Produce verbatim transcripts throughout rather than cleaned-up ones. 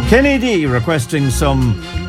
Kenny D requesting some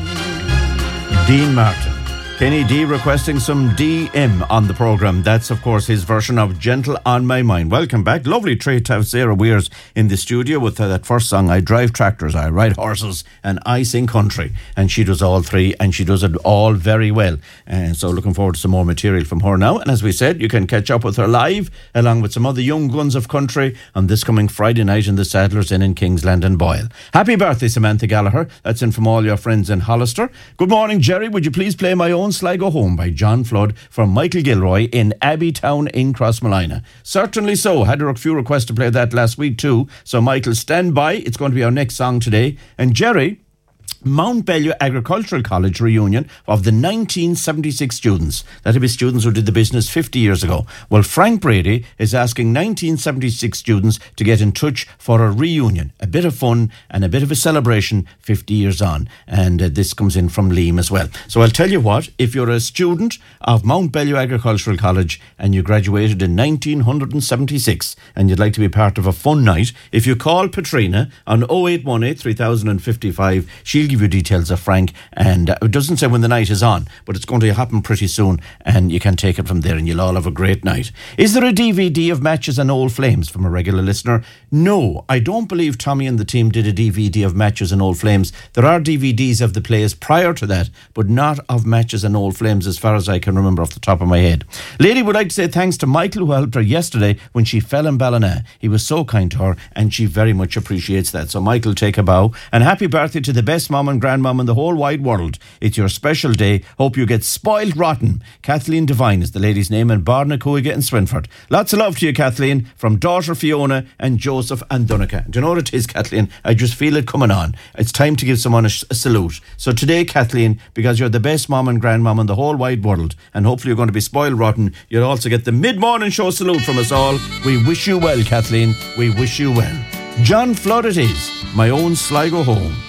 Dean Martin. Kenny D requesting some D M on the programme. That's, of course, his version of Gentle on My Mind. Welcome back. Lovely treat to have Sarah Weirs in the studio with uh, that first song, I Drive Tractors, I Ride Horses, and I Sing Country. And she does all three, and she does it all very well. And so looking forward to some more material from her now. And as we said, you can catch up with her live, along with some other young guns of country, on this coming Friday night in the Saddlers Inn in Kingsland and Boyle. Happy birthday, Samantha Gallagher. That's in from all your friends in Hollister. Good morning, Jerry. Would you please play My Own Sligo Home by John Flood from Michael Gilroy in Abbeytown in Crossmolina? Certainly so. Had a few requests to play that last week too. So Michael, stand by. It's going to be our next song today. And Jerry, Mount Bellew Agricultural College reunion of the nineteen seventy-six students. That'll be students who did the business fifty years ago. Well, Frank Brady is asking nineteen seventy-six students to get in touch for a reunion. A bit of fun and a bit of a celebration fifty years on. And uh, this comes in from Liam as well. So I'll tell you what, if you're a student of Mount Bellew Agricultural College and you graduated in nineteen seventy-six and you'd like to be part of a fun night, if you call Patrina on oh eight one eight, three thousand fifty-five, she'll give you details of Frank, and uh, it doesn't say when the night is on, but it's going to happen pretty soon, and you can take it from there and you'll all have a great night. Is there a D V D of Matches and Old Flames from a regular listener? No, I don't believe Tommy and the team did a D V D of Matches and Old Flames. There are D V Ds of the plays prior to that, but not of Matches and Old Flames as far as I can remember off the top of my head. Lady would like to say thanks to Michael who helped her yesterday when she fell in Ballina. He was so kind to her and she very much appreciates that. So Michael, take a bow, and happy birthday to the best mum and grandmum in the whole wide world. It's your special day. Hope you get spoiled rotten. Kathleen Devine is the lady's name, in Barnacuaga in Swinford. Lots of love to you, Kathleen, from daughter Fiona and Joseph and Donica. Do you know what it is, Kathleen? I just feel it coming on. It's time to give someone a, a salute. So today, Kathleen, because you're the best mum and grandmum in the whole wide world, and hopefully you're going to be spoiled rotten, you'll also get the mid-morning show salute from us all. We wish you well, Kathleen. We wish you well. John Flood it is, My Own Sligo Home.